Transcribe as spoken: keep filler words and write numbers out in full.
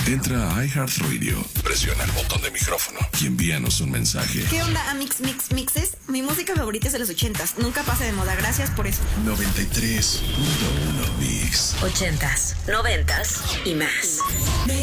Entra a iHeartRadio, presiona el botón de micrófono y envíanos un mensaje. ¿Qué onda, Amix Mix Mixes? Mi música favorita es de los ochentas. Nunca pasa de moda. Gracias por eso. noventa y tres punto uno Mix. Ochentas, noventas y más.